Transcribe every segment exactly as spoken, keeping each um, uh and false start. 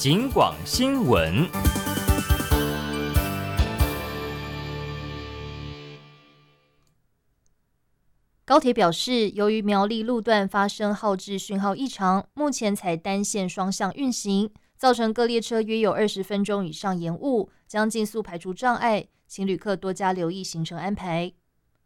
警广新闻。 高铁表示，由于苗栗路段发生号志讯号异常，目前才单线双向运行，造成各列车约有二十分钟以上延误，将尽速排除障碍，请旅客多加留意行程安排。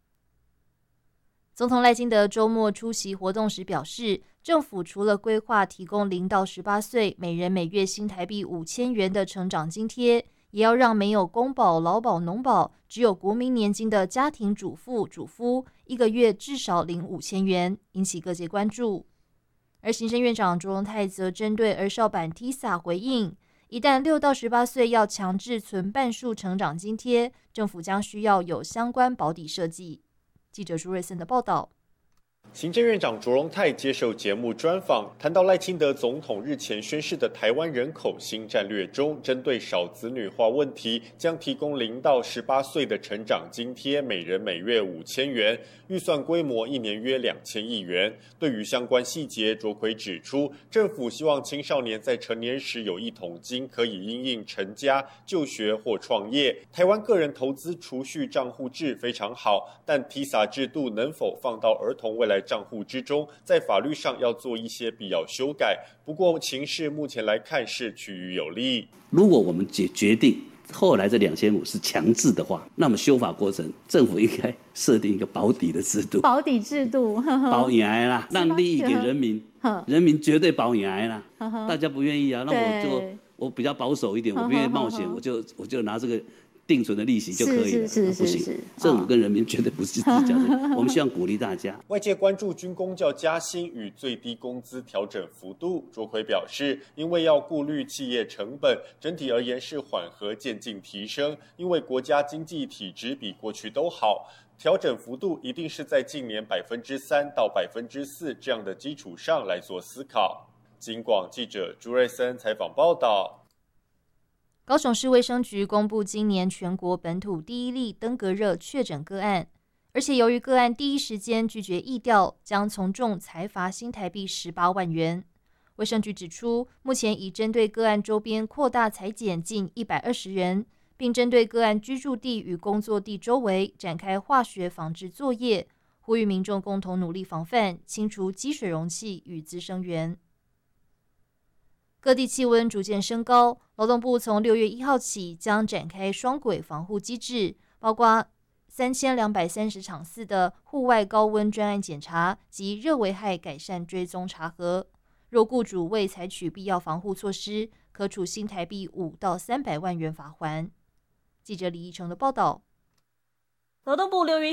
总统赖清德周末出席活动时表示，政府除了规划提供零到十八岁每人每月新台币五千元的成长津贴，也要让没有公保、劳保、农保，只有国民年金的家庭主妇、主夫一个月至少领五千元，引起各界关注。而行政院长卓荣泰则针对儿少版 T I S A 回应，一旦六到十八岁要强制存半数成长津贴，政府将需要有相关保底设计。记者朱瑞森的报道。 行政院长卓荣泰接受节目专访，谈到赖清德总统日前宣示的台湾人口新战略中，针对少子女化问题，将提供零到十八岁的成长津贴，每人每月五千元，预算规模一年约两千亿元。对于相关细节，卓奎指出，政府希望青少年在成年时有一桶金，可以因应成家、就学或创业。台湾个人投资储蓄账户制非常好，但 T I S A 制度能否放到儿童未来账户之中，在法律上要做一些必要修改。不过情势目前来看是趋于有利。 如果我们决决定后来这两千五是强制的话，那么修法过程政府应该设定一个保底的制度， 保底制度保赢啦，让利益给人民，人民绝对保赢啦。大家不愿意啊，那我就我比较保守一点，我不愿意冒险，我就我就拿这个定存的利息就可以了， 是是是是不行，政府跟人民绝对不是这样的。我们希望鼓励大家。 外界关注军公教加薪与最低工资调整幅度，卓奎表示，因为要顾虑企业成本，整体而言是缓和渐进提升，因为国家经济体质比过去都好，调整幅度一定是在近年百分之三到百分之四这样的基础上来做思考。警广记者朱瑞森采访报道。 高雄市卫生局公布今年全国本土第一例登革热确诊个案，而且由于个案第一时间拒绝疫调，将从重裁罚新台币十八万元。卫生局指出，目前已针对个案周边扩大裁减近一百二十人，并针对个案居住地与工作地周围展开化学防治作业，呼吁民众共同努力防范，清除积水容器与滋生源。各地气温逐渐升高，劳动部从六月一号起将展开双轨防护机制，包括三千两百三十场次的户外高温专案检查及热危害改善追踪查核。若雇主未采取必要防护措施，可处新台币五到三百万元罚锾。记者李义成的报道。 劳动部六月